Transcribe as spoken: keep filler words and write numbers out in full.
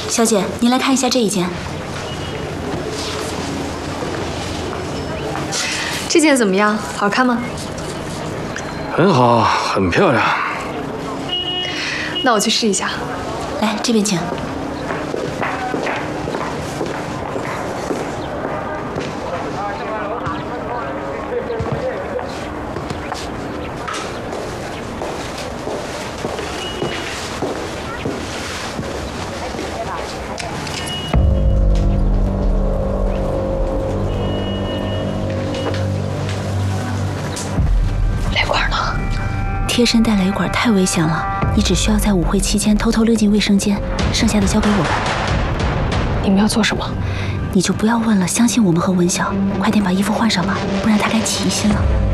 小姐，您来看一下这一件。 这件怎么样？好看吗？ 很好，很漂亮。 那我去试一下。 来，这边请。 贴身带雷管太危险了，你只需要在舞会期间偷偷溜进卫生间，剩下的交给我吧。 你们要做什么？ 你就不要问了，相信我们和文晓，快点把衣服换上吧，不然他该起疑心了。